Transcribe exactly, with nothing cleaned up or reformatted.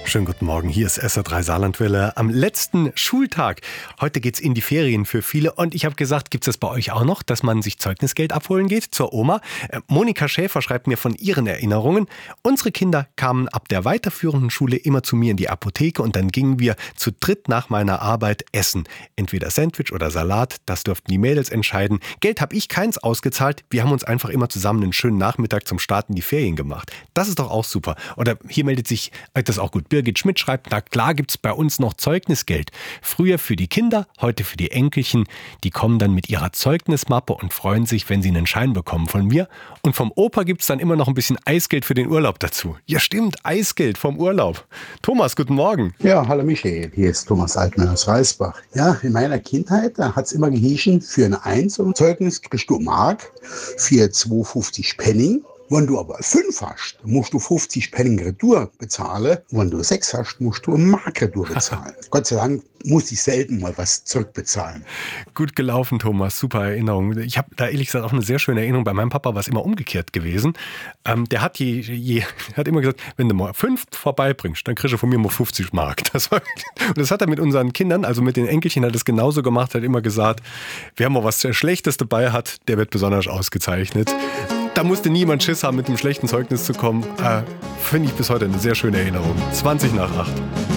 Schönen guten Morgen, hier ist S R drei Saarlandwelle am letzten Schultag. Heute geht's in die Ferien für viele und ich habe gesagt, gibt's das bei euch auch noch, dass man sich Zeugnisgeld abholen geht zur Oma? Äh, Monika Schäfer schreibt mir von ihren Erinnerungen. Unsere Kinder kamen ab der weiterführenden Schule immer zu mir in die Apotheke und dann gingen wir zu dritt nach meiner Arbeit essen. Entweder Sandwich oder Salat, das durften die Mädels entscheiden. Geld habe ich keins ausgezahlt, wir haben uns einfach immer zusammen einen schönen Nachmittag zum Start in die Ferien gemacht. Das ist doch auch super. Oder hier meldet sich, äh, das ist auch gut, Birgit Schmidt schreibt, na klar gibt's bei uns noch Zeugnisgeld. Früher für die Kinder, heute für die Enkelchen. Die kommen dann mit ihrer Zeugnismappe und freuen sich, wenn sie einen Schein bekommen von mir. Und vom Opa gibt's dann immer noch ein bisschen Eisgeld für den Urlaub dazu. Ja stimmt, Eisgeld vom Urlaub. Thomas, guten Morgen. Ja, hallo Michael, hier ist Thomas Altmann aus Reisbach. Ja, in meiner Kindheit, da hat's immer gehießen, für ein Eins und Zeugnis kriegst du Mark, für zwei Euro fünfzig Pfennig. Wenn du aber fünf hast, musst du fünfzig Pfennig Retour bezahlen. Wenn du sechs hast, musst du eine Mark Retour bezahlen. Gott sei Dank muss ich selten mal was zurückbezahlen. Gut gelaufen, Thomas. Super Erinnerung. Ich habe da ehrlich gesagt auch eine sehr schöne Erinnerung. Bei meinem Papa war es immer umgekehrt gewesen. Ähm, der hat, je, je, hat immer gesagt, wenn du mal fünf vorbeibringst, dann kriegst du von mir mal fünfzig Mark. Das war, und das hat er mit unseren Kindern, also mit den Enkelchen, hat es genauso gemacht. Hat immer gesagt, wer mal was Schlechtes dabei hat, der wird besonders ausgezeichnet. Da musste niemand Schiss haben, mit einem schlechten Zeugnis zu kommen. Äh, finde ich bis heute eine sehr schöne Erinnerung. zwanzig nach acht.